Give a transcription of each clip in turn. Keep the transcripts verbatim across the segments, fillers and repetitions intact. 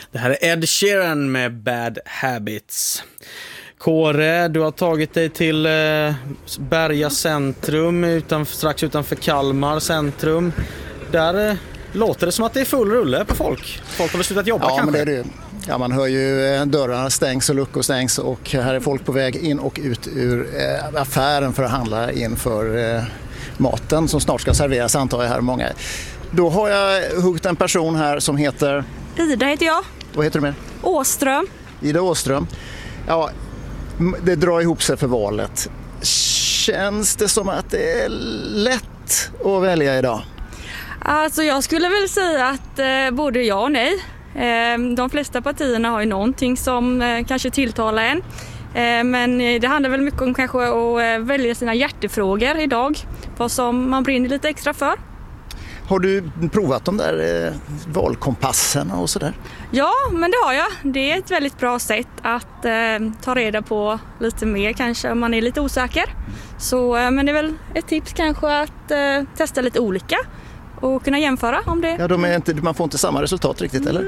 Det här är Ed Sheeran med Bad Habits. Kåre, du har tagit dig till eh, Berga centrum, utan, strax utanför Kalmar centrum. Där eh, låter det som att det är full rulle på folk. Folk har väl slutat jobba ja, kanske? Men det är det. Ja, man hör ju eh, dörrarna stängs och luckor stängs och här är folk på väg in och ut ur eh, affären för att handla inför eh, maten som snart ska serveras, antar jag här många. Då har jag huggit en person här som heter... Ida heter jag. Vad heter du mer? Åström. Ida Åström. Ja, det drar ihop sig för valet. Känns det som att det är lätt att välja idag? Alltså jag skulle väl säga att eh, både ja och nej. Eh, de flesta partierna har ju någonting som eh, kanske tilltalar en. Eh, men det handlar väl mycket om kanske att eh, välja sina hjärtefrågor idag. Vad som man brinner lite extra för. Har du provat de där eh, valkompasserna och sådär? Ja, men det har jag. Det är ett väldigt bra sätt att eh, ta reda på lite mer kanske om man är lite osäker. Så, eh, men det är väl ett tips kanske att eh, testa lite olika och kunna jämföra om det. Ja, de är inte, man får inte samma resultat riktigt, eller?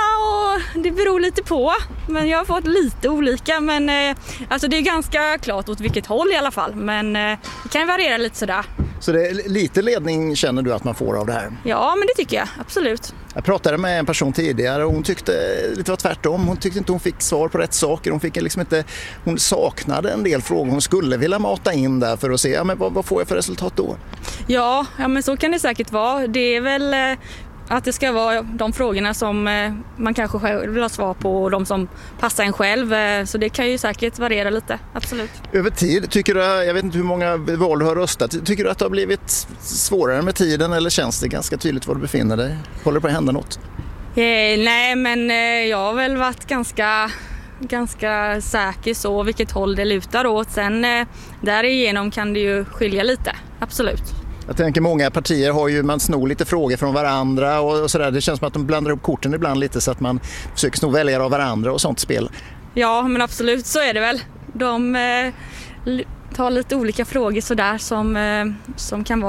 No, det beror lite på. Men jag har fått lite olika. Men eh, alltså det är ganska klart åt vilket håll i alla fall. Men eh, det kan variera lite sådär. Så det är lite ledning känner du att man får av det här? Ja, men det tycker jag. Absolut. Jag pratade med en person tidigare och hon tyckte lite var tvärtom. Hon tyckte inte hon fick svar på rätt saker. Hon, fick liksom inte, hon saknade en del frågor hon skulle vilja mata in där för att se ja, men vad, vad får jag för resultat då? Ja, ja, men så kan det säkert vara. Det är väl eh, att det ska vara de frågorna som eh, man kanske själv vill ha svar på och de som passar en själv. Eh, så det kan ju säkert variera lite, absolut. Över tid, tycker du, jag vet inte hur många val du har röstat, tycker du att det har blivit svårare med tiden eller känns det ganska tydligt var du befinner dig? Håller det på att hända något? Eh, nej, men eh, jag har väl varit ganska, ganska säker så vilket håll det lutar åt. Sen eh, därigenom kan det ju skilja lite, absolut. Jag tänker många partier har ju, man snor lite frågor från varandra och, och sådär. Det känns som att de blandar upp korten ibland lite så att man försöker sno väljare av varandra och sånt spel. Ja, men absolut så är det väl. De eh, tar lite olika frågor sådär som, eh, som kan vara